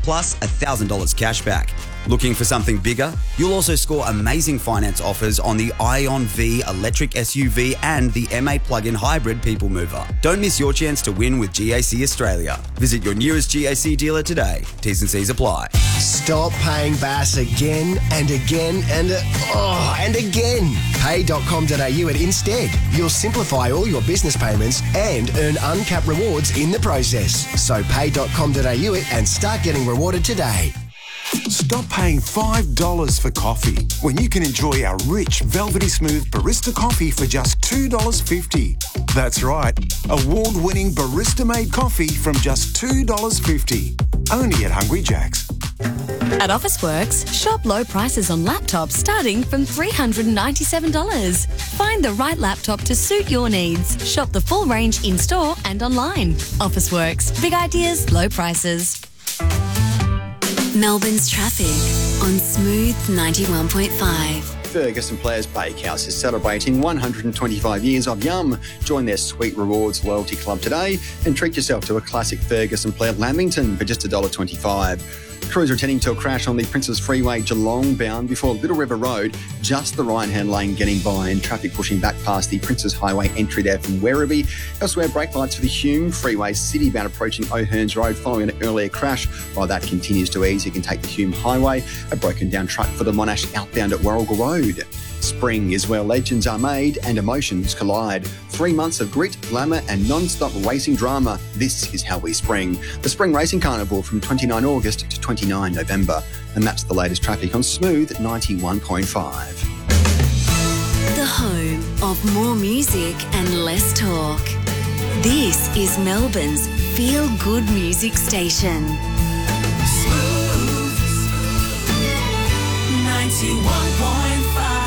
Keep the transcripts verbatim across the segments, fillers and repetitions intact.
plus one thousand dollars cash back. Looking for something bigger? You'll also score amazing finance offers on the Ion V electric S U V and the M A plug-in hybrid people mover. Don't miss your chance to win with G A C Australia. Visit your nearest G A C dealer today. T's and C's apply. Stop paying Bass again and again and uh, oh, and again. pay dot com dot a u at Instead. You'll simplify all your business payments and earn uncapped rewards in the process. So pay dot com dot a u it and start getting rewarded today. Stop paying five dollars for coffee when you can enjoy our rich, velvety smooth barista coffee for just two dollars fifty. That's right, award-winning barista-made coffee from just two dollars fifty. Only at Hungry Jack's. At Officeworks, shop low prices on laptops starting from three hundred ninety-seven dollars. Find the right laptop to suit your needs. Shop the full range in-store and online. Officeworks. Big ideas, low prices. Melbourne's traffic on Smooth ninety-one point five. Ferguson Players Bakehouse is celebrating one hundred twenty-five years of yum. Join their Sweet Rewards loyalty club today and treat yourself to a classic Ferguson Player Lamington for just one dollar twenty-five. Crews returning to a crash on the Princes Freeway Geelong bound before Little River Road, just the right-hand lane getting by and traffic pushing back past the Princes Highway entry there from Werribee. Elsewhere, brake lights for the Hume Freeway City bound approaching O'Hearns Road following an earlier crash. While that continues to ease, you can take the Hume Highway. A broken down truck for the Monash outbound at Warragul Road. Spring is where legends are made and emotions collide. Three months of grit, glamour and non-stop racing drama. This is how we spring. The Spring Racing Carnival from twenty-ninth August to twenty-ninth November. And that's the latest traffic on Smooth ninety-one point five. The home of more music and less talk. This is Melbourne's feel-good music station. Smooth ninety-one point five.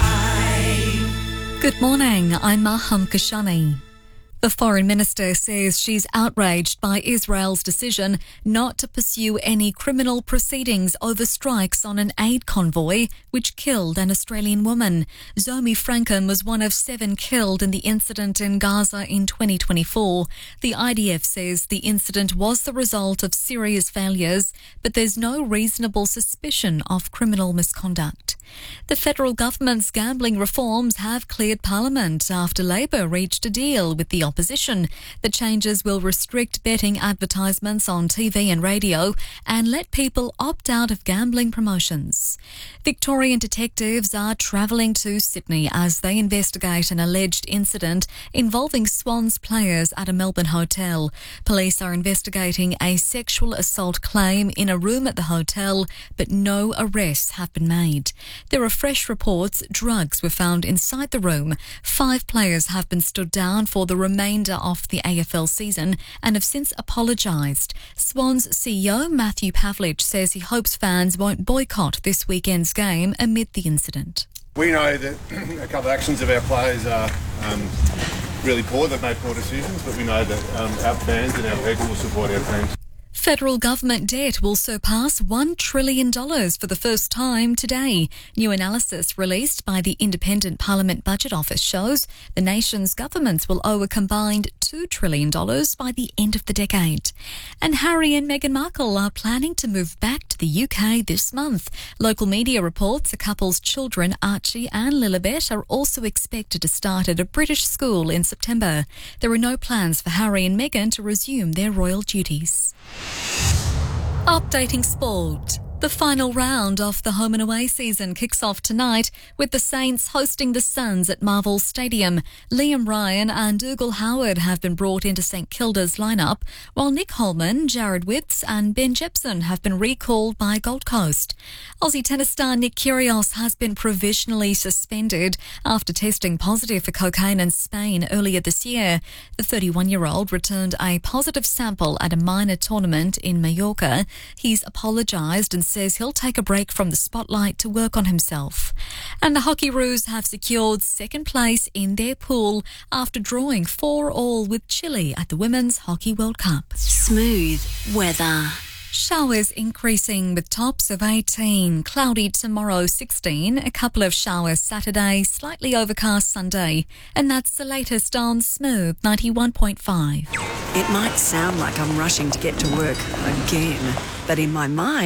Good morning, I'm Maham Kashani. The Foreign Minister says she's outraged by Israel's decision not to pursue any criminal proceedings over strikes on an aid convoy which killed an Australian woman. Zomi Franken was one of seven killed in the incident in Gaza in twenty twenty-four. The I D F says the incident was the result of serious failures, but there's no reasonable suspicion of criminal misconduct. The federal government's gambling reforms have cleared Parliament after Labor reached a deal with the opposition. The changes will restrict betting advertisements on T V and radio and let people opt out of gambling promotions. Victorian detectives are travelling to Sydney as they investigate an alleged incident involving Swans players at a Melbourne hotel. Police are investigating a sexual assault claim in a room at the hotel, but no arrests have been made. There are fresh reports drugs were found inside the room. Five players have been stood down for the remainder of the A F L season and have since apologised. Swans C E O Matthew Pavlich says he hopes fans won't boycott this weekend's game amid the incident. We know that a couple of actions of our players are um, really poor. They've made poor decisions, but we know that um, our fans and our people will support our teams. Federal government debt will surpass one trillion dollars for the first time today. New analysis released by the Independent Parliament Budget Office shows the nation's governments will owe a combined two trillion dollars by the end of the decade. And Harry and Meghan Markle are planning to move back to the U K this month. Local media reports the couple's children, Archie and Lilibet, are also expected to start at a British school in September. There are no plans for Harry and Meghan to resume their royal duties. Updating sport. The final round of the home and away season kicks off tonight with the Saints hosting the Suns at Marvel Stadium. Liam Ryan and Dougal Howard have been brought into St Kilda's lineup, while Nick Holman, Jared Witts and Ben Jepson have been recalled by Gold Coast. Aussie tennis star Nick Kyrgios has been provisionally suspended after testing positive for cocaine in Spain earlier this year. The thirty-one-year-old returned a positive sample at a minor tournament in Mallorca. He's apologised and says he'll take a break from the spotlight to work on himself. And the Hockeyroos have secured second place in their pool after drawing four all with Chile at the Women's Hockey World Cup. Smooth weather. Showers increasing with tops of eighteen. Cloudy tomorrow, sixteen. A couple of showers Saturday, slightly overcast Sunday. And that's the latest on Smooth ninety-one point five. It might sound like I'm rushing to get to work again, but in my mind,